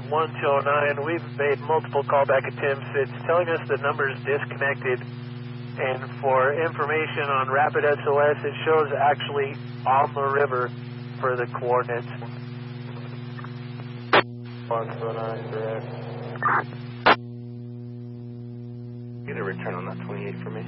1209. We've made multiple callback attempts. It's telling us the number's disconnected. And for information on Rapid SOS, it shows actually on the river for the coordinates. 109, correct. Get a return on that 28 for me.